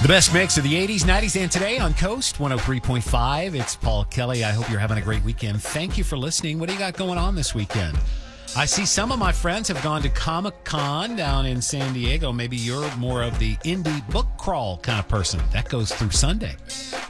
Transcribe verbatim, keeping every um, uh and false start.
The best mix of the eighties, nineties, and today on Coast one oh three point five. It's Paul Kelly. I hope you're having a great weekend. Thank you for listening. What do you got going on this weekend? I see some of my friends have gone to Comic-Con down in San Diego. Maybe you're more of the indie book crawl kind of person. That goes through Sunday.